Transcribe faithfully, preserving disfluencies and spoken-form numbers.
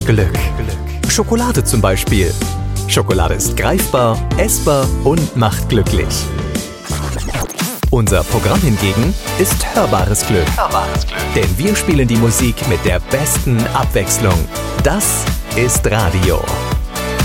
Glück. Schokolade zum Beispiel. Schokolade ist greifbar, essbar und macht glücklich. Unser Programm hingegen ist hörbares Glück. Hörbares Glück. Denn wir spielen die Musik mit der besten Abwechslung. Das ist Radio.